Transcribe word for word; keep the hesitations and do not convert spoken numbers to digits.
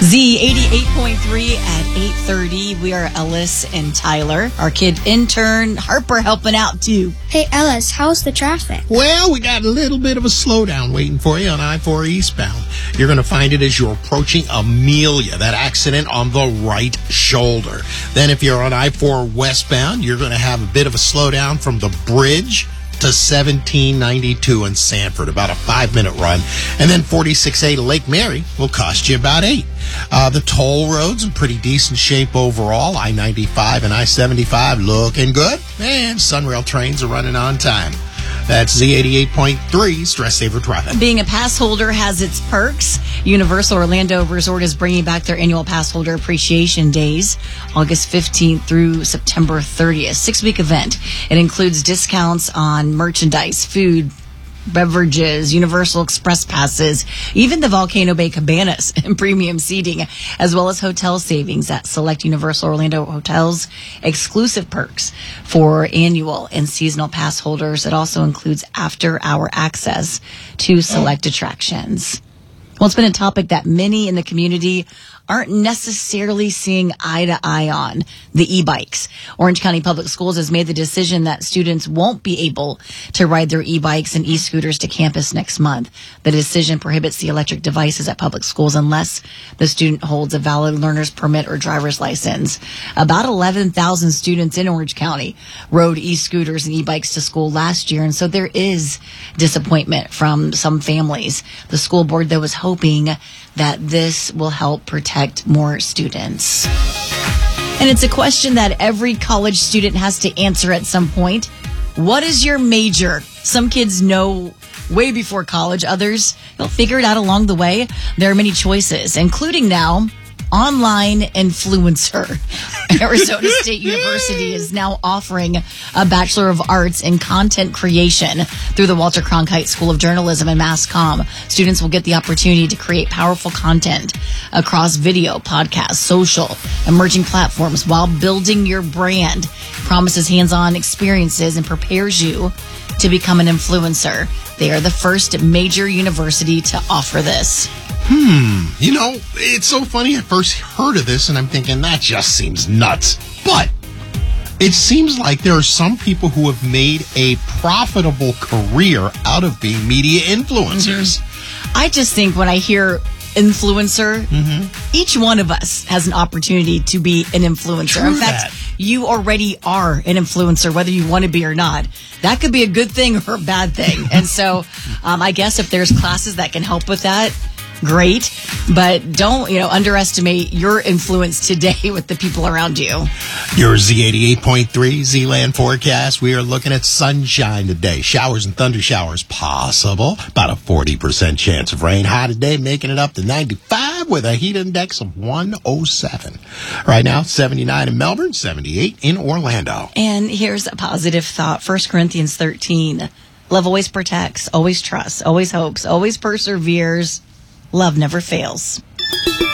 Z eighty-eight point three at eight thirty. We are Ellis and Tyler. Our kid intern, Harper, helping out too. Hey, Ellis, how's the traffic? Well, we got a little bit of a slowdown waiting for you on I four eastbound. You're going to find it as you're approaching Amelia, that accident on the right shoulder. Then if you're on I four westbound, you're going to have a bit of a slowdown from the bridge to seventeen ninety-two in Sanford, about a five-minute run. And then forty-six A to Lake Mary will cost you about eight. Uh, the toll roads in pretty decent shape overall. I ninety-five and I seventy-five looking good. And Sunrail trains are running on time. That's Z eighty-eight point three, Stress Saver Traffic. Being a pass holder has its perks. Universal Orlando Resort is bringing back their annual pass holder appreciation days, August fifteenth through September thirtieth. Six-week event. It includes discounts on merchandise, food, beverages, Universal Express passes, even the Volcano Bay Cabanas and premium seating, as well as hotel savings at select Universal Orlando hotels, exclusive perks for annual and seasonal pass holders. It also includes after-hour access to select attractions. Well, it's been a topic that many in the community aren't necessarily seeing eye to eye on, the e-bikes. Orange County Public Schools has made the decision that students won't be able to ride their e-bikes and e-scooters to campus next month. The decision prohibits the electric devices at public schools unless the student holds a valid learner's permit or driver's license. About eleven thousand students in Orange County rode e-scooters and e-bikes to school last year, and so there is disappointment from some families. The school board, though, is hoping that this will help protect more students. And it's a question that every college student has to answer at some point. What is your major? Some kids know way before college. Others, they'll figure it out along the way. There are many choices, including now online influencer. Arizona State University is now offering a Bachelor of Arts in Content Creation through the Walter Cronkite School of Journalism and Mass Comm. Students will get the opportunity to create powerful content across video, podcast, social, emerging platforms while building your brand. Promises hands-on experiences and prepares you to become an influencer. They are the first major university to offer this. Hmm, you know, it's so funny. I first heard of this and I'm thinking that just seems nuts. But it seems like there are some people who have made a profitable career out of being media influencers. Mm-hmm. I just think when I hear influencer, mm-hmm. each one of us has an opportunity to be an influencer. True In fact, that. You already are an influencer, whether you want to be or not. That could be a good thing or a bad thing. And so um, I guess if there's classes that can help with that, great, but don't, you know, underestimate your influence today with the people around you. Your Z eighty-eight point three Z-Land forecast. We are looking at sunshine today. Showers and thunder showers possible. About a forty percent chance of rain. High today, making it up to ninety-five with a heat index of one oh seven. Right now, seventy-nine in Melbourne, seventy-eight in Orlando. And here's a positive thought. First Corinthians thirteen. Love always protects, always trusts, always hopes, always perseveres. Love never fails.